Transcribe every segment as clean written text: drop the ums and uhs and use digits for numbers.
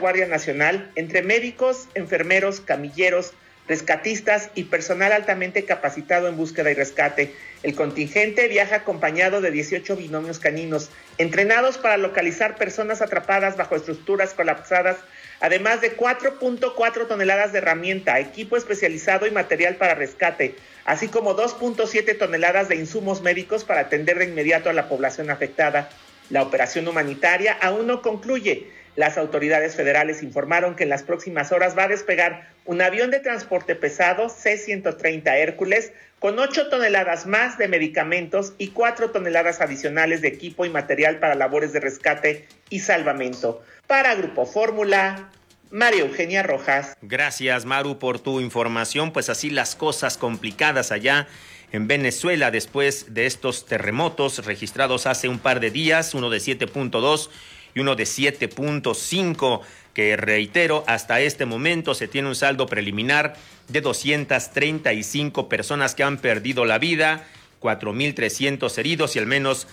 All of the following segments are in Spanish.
Guardia Nacional entre médicos, enfermeros, camilleros, rescatistas y personal altamente capacitado en búsqueda y rescate. El contingente viaja acompañado de 18 binomios caninos, entrenados para localizar personas atrapadas bajo estructuras colapsadas, además de 4.4 toneladas de herramienta, equipo especializado y material para rescate, así como 2.7 toneladas de insumos médicos para atender de inmediato a la población afectada. La operación humanitaria aún no concluye. Las autoridades federales informaron que en las próximas horas va a despegar un avión de transporte pesado C-130 Hércules con 8 toneladas más de medicamentos y 4 toneladas adicionales de equipo y material para labores de rescate y salvamento. Para Grupo Fórmula, María Eugenia Rojas. Gracias, Maru, por tu información. Pues así las cosas complicadas allá en Venezuela después de estos terremotos registrados hace un par de días, uno de 7.2 y uno de 7.5, que reitero, hasta este momento se tiene un saldo preliminar de 235 personas que han perdido la vida, 4.300 heridos y al menos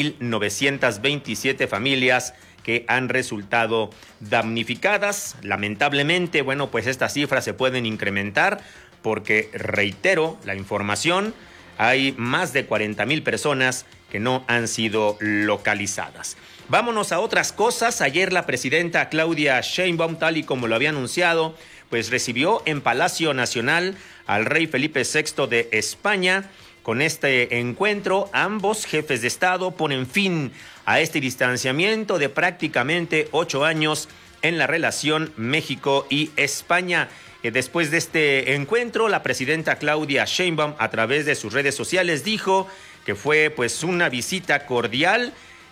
1.927 familias que han resultado damnificadas. Lamentablemente, bueno, pues estas cifras se pueden incrementar porque, reitero la información, hay más de 40,000 personas que no han sido localizadas. Vámonos a otras cosas. Ayer la presidenta Claudia Sheinbaum, tal y como lo había anunciado, pues recibió en Palacio Nacional al rey Felipe VI de España. Con este encuentro, ambos jefes de Estado ponen fin a este distanciamiento de prácticamente 8 años en la relación México y España. Después de este encuentro, la presidenta Claudia Sheinbaum, a través de sus redes sociales, dijo que fue pues una visita cordial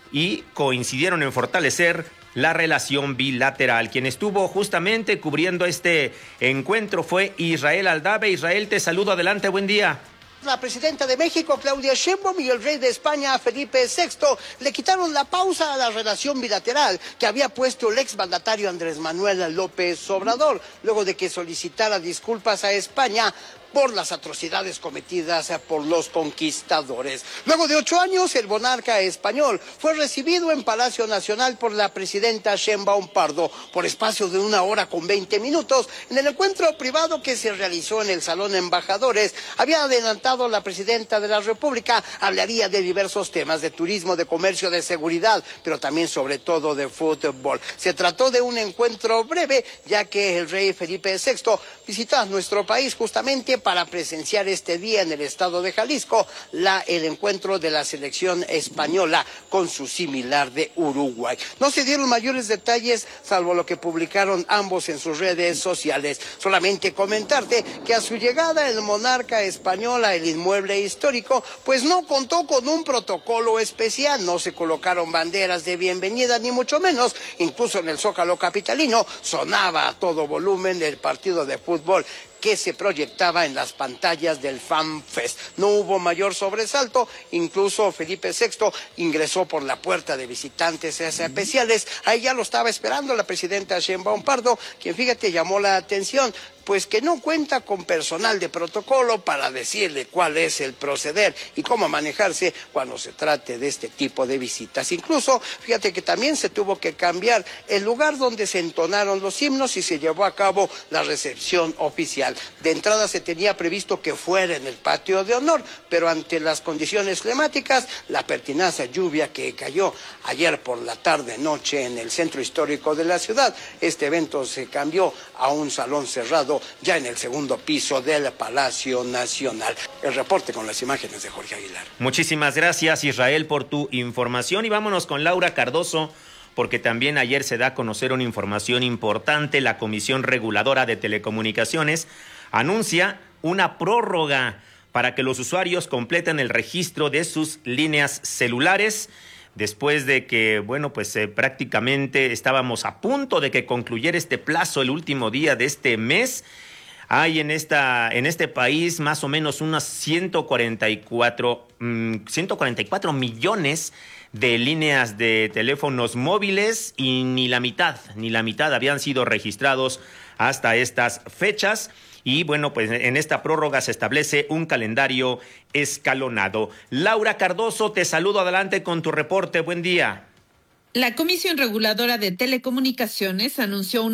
y coincidieron en fortalecer la relación bilateral. Quien estuvo justamente cubriendo este encuentro fue Israel Aldave. Israel, te saludo, adelante, buen día. La presidenta de México, Claudia Sheinbaum, y el rey de España, Felipe VI, le quitaron la pausa a la relación bilateral que había puesto el exmandatario Andrés Manuel López Obrador, luego de que solicitara disculpas a España por las atrocidades cometidas por los conquistadores. Luego de 8 años, el monarca español fue recibido en Palacio Nacional por la presidenta Sheinbaum Pardo por espacio de 1 hora con 20 minutos. En el encuentro privado que se realizó en el Salón Embajadores, había adelantado la presidenta de la República, hablaría de diversos temas, de turismo, de comercio, de seguridad, pero también sobre todo de fútbol. Se trató de un encuentro breve, ya que el rey Felipe VI visitó nuestro país justamente para presenciar este día en el estado de Jalisco el encuentro de la selección española con su similar de Uruguay. No se dieron mayores detalles, salvo lo que publicaron ambos en sus redes sociales. Solamente comentarte que a su llegada el monarca español a el inmueble histórico, pues no contó con un protocolo especial, no se colocaron banderas de bienvenida, ni mucho menos. Incluso en el Zócalo capitalino sonaba a todo volumen el partido de fútbol que se proyectaba en las pantallas del FanFest. No hubo mayor sobresalto, incluso Felipe VI ingresó por la puerta de visitantes especiales. Ahí ya lo estaba esperando la presidenta Sheinbaum Pardo, quien, fíjate, llamó la atención, pues que no cuenta con personal de protocolo para decirle cuál es el proceder y cómo manejarse cuando se trate de este tipo de visitas. Incluso, fíjate que también se tuvo que cambiar el lugar donde se entonaron los himnos y se llevó a cabo la recepción oficial. De entrada se tenía previsto que fuera en el patio de honor, pero ante las condiciones climáticas, la pertinaz lluvia que cayó ayer por la tarde-noche en el centro histórico de la ciudad, este evento se cambió a un salón cerrado ya en el segundo piso del Palacio Nacional. El reporte con las imágenes de Jorge Aguilar. Muchísimas gracias, Israel, por tu información, y vámonos con Laura Cardoso, porque también ayer se da a conocer una información importante. La Comisión Reguladora de Telecomunicaciones anuncia una prórroga para que los usuarios completen el registro de sus líneas celulares, después de que, bueno, pues prácticamente estábamos a punto de que concluyera este plazo el último día de este mes. Hay en este país más o menos unas 144 millones de líneas de teléfonos móviles y ni la mitad habían sido registrados hasta estas fechas. Y bueno, pues en esta prórroga se establece un calendario escalonado. Laura Cardoso, te saludo, adelante con tu reporte, buen día. La Comisión Reguladora de Telecomunicaciones anunció una